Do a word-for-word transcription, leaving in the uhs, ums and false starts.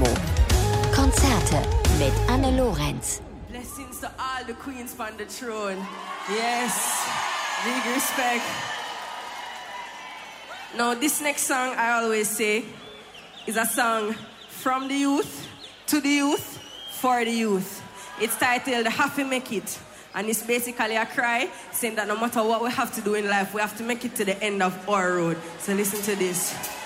Promo. Konzerte mit Anne Lorenz. Blessings to all the queens on the throne. Yes, big respect. Now, this next song, I always say, is a song from the youth, to the youth, for the youth. It's titled Have to Make It. And it's basically a cry saying that no matter what we have to do in life, we have to make it to the end of our road. So listen to this.